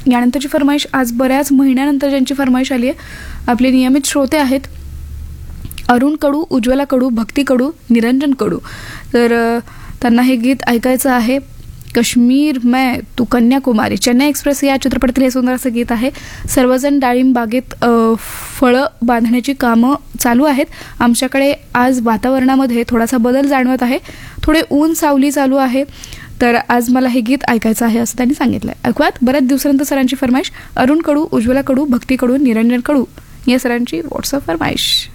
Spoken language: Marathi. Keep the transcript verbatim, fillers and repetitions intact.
यानंतरची फरमाईश आज बऱ्याच महिन्यानंतर ज्यांची फरमाईश आली आहे, आपले नियमित श्रोते आहेत अरुण कडू, उज्ज्वला कडू, भक्ती कडू, निरंजन कडू. तर त्यांना हे गीत ऐकायचं आहे. कश्मीर मैं तू कन्याकुमारी, चेन्नई एक्सप्रेस या चित्रपटातील हे सुंदर असं गीत आहे. सर्वजण डाळिंब बागेत फळं बांधण्याची कामं चालू आहेत. आमच्याकडे आज वातावरणामध्ये थोडासा बदल जाणवत आहे, थोडे ऊन सावली चालू आहे, तर आज मला हे गीत ऐकायचं आहे असं त्यांनी सांगितलं आहे. ऐकूयात बऱ्याच दिवसानंतर सरांची फरमाईश. अरुण कडू, उज्ज्वला कडू, भक्ती कडू, निरंजन कडू या सरांची व्हॉट्सअप फरमाईश.